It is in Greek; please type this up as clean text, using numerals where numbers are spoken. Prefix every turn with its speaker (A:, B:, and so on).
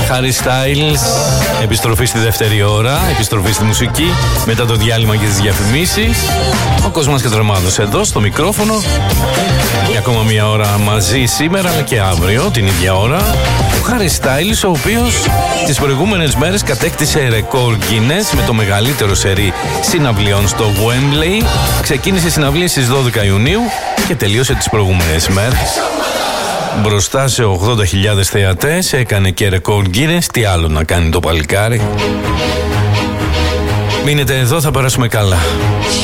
A: Harry Styles, επιστροφή στη δεύτερη ώρα, επιστροφή στη μουσική, μετά το διάλειμμα και τις διαφημίσεις. Ο Κοσμάς Κατρεμάδος εδώ στο μικρόφωνο. Για ακόμα μια ώρα μαζί σήμερα, αλλά και αύριο την ίδια ώρα. Ο Harry Styles, ο οποίος τις προηγούμενες μέρες κατέκτησε ρεκόρ Guinness με το μεγαλύτερο σερί συναυλιών στο Wembley. Ξεκίνησε συναυλίες στις 12 Ιουνίου και τελείωσε τις προηγούμενες μέρες μπροστά σε 80.000 θεατές. Έκανε και ρεκόρ Guinness. Τι άλλο να κάνει το παλικάρι. Μείνετε εδώ, θα περάσουμε καλά.